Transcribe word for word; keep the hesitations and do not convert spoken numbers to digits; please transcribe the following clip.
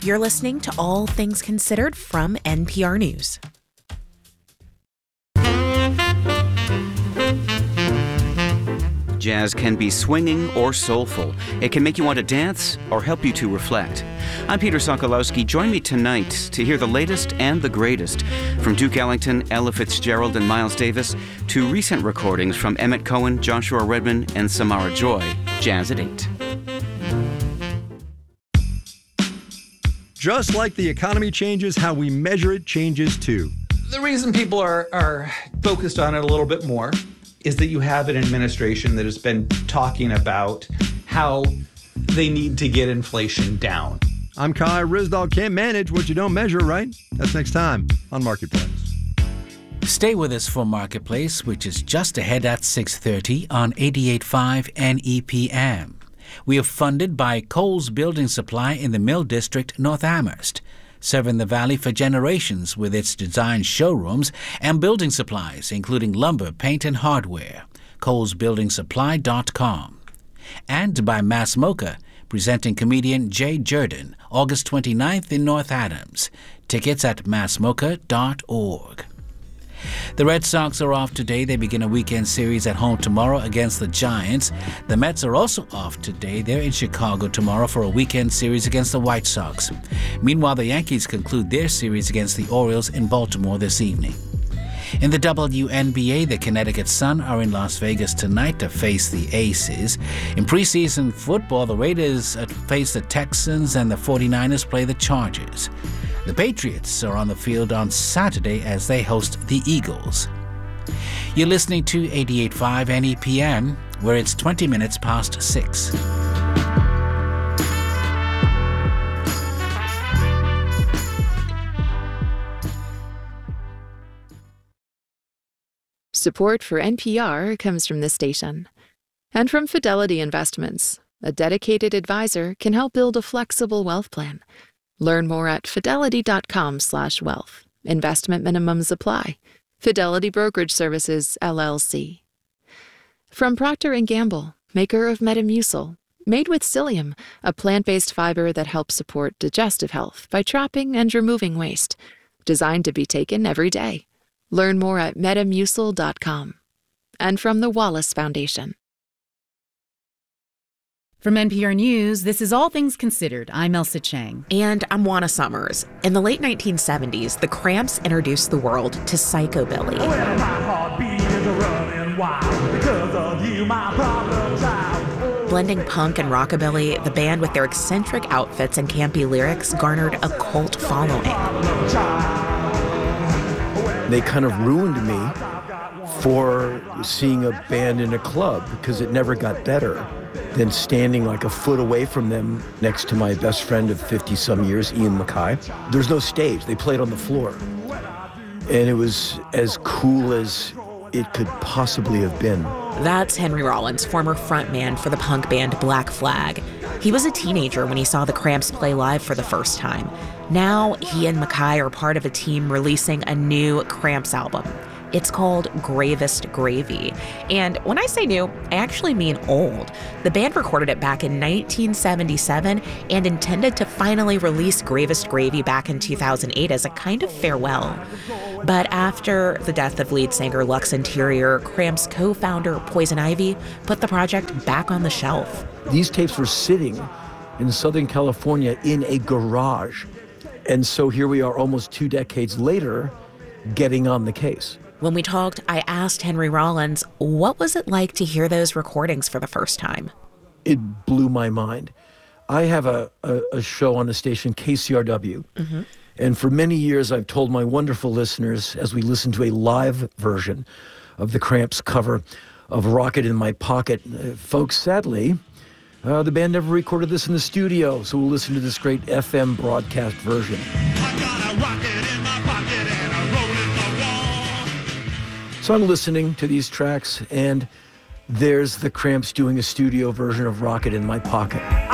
You're listening to All Things Considered from N P R News. Jazz can be swinging or soulful. It can make you want to dance or help you to reflect. I'm Peter Sokolowski. Join me tonight to hear the latest and the greatest from Duke Ellington, Ella Fitzgerald, and Miles Davis to recent recordings from Emmett Cohen, Joshua Redman, and Samara Joy. Jazz at eight. Just like the economy changes, how we measure it changes too. The reason people are, are focused on it a little bit more is that you have an administration that has been talking about how they need to get inflation down. I'm Kai Ryssdal. Can't manage what you don't measure, right? That's next time on Marketplace. Stay with us for Marketplace, which is just ahead at six thirty on eighty-eight point five N E P M. We are funded by Coles Building Supply in the Mill District, North Amherst, serving the Valley for generations with its design showrooms and building supplies, including lumber, paint, and hardware. Coles Building Supply dot com. And by Mass Mocha, presenting comedian Jay Jordan, August twenty-ninth in North Adams. Tickets at mass mocha dot org. The Red Sox are off today. They begin a weekend series at home tomorrow against the Giants. The Mets are also off today. They're in Chicago tomorrow for a weekend series against the White Sox. Meanwhile, the Yankees conclude their series against the Orioles in Baltimore this evening. In the W N B A, the Connecticut Sun are in Las Vegas tonight to face the Aces. In preseason football, the Raiders face the Texans and the forty-niners play the Chargers. The Patriots are on the field on Saturday as they host the Eagles. You're listening to eighty-eight point five N E P M, where it's twenty minutes past six. Support for N P R comes from this station. And from Fidelity Investments. A dedicated advisor can help build a flexible wealth plan. Learn more at fidelity.com slash wealth. Investment minimums apply. Fidelity Brokerage Services, L L C. From Procter and Gamble, maker of Metamucil. Made with psyllium, a plant-based fiber that helps support digestive health by trapping and removing waste. Designed to be taken every day. Learn more at metamucil dot com. And from the Wallace Foundation. From N P R News, this is All Things Considered. I'm Elsa Chang. And I'm Juana Summers. In the late nineteen seventies, the Cramps introduced the world to Psychobilly. Well, my heartbeat is running wild because of you, my problem child. Blending punk and rockabilly, the band with their eccentric outfits and campy lyrics garnered a cult following. They kind of ruined me for seeing a band in a club because it never got better than standing like a foot away from them next to my best friend of fifty-some years, Ian MacKaye. There's no stage. They played on the floor. And it was as cool as it could possibly have been. That's Henry Rollins, former frontman for the punk band Black Flag. He was a teenager when he saw the Cramps play live for the first time. Now, he and MacKaye are part of a team releasing a new Cramps album. It's called Gravest Gravy. And when I say new, I actually mean old. The band recorded it back in nineteen seventy-seven and intended to finally release Gravest Gravy back in two thousand eight as a kind of farewell. But after the death of lead singer Lux Interior, Cramps co-founder Poison Ivy put the project back on the shelf. These tapes were sitting in Southern California in a garage. And so here we are almost two decades later, getting on the case. When we talked, I asked Henry Rollins, what was it like to hear those recordings for the first time? It blew my mind. I have a, a, a show on the station, K C R W. Mm-hmm. And for many years, I've told my wonderful listeners, as we listen to a live version of the Cramps cover of Rocket in My Pocket, uh, folks, sadly, uh, the band never recorded this in the studio, so we'll listen to this great F M broadcast version. I got a rocket in my pocket and a roll in the wall. So I'm listening to these tracks, and there's the Cramps doing a studio version of Rocket in My Pocket.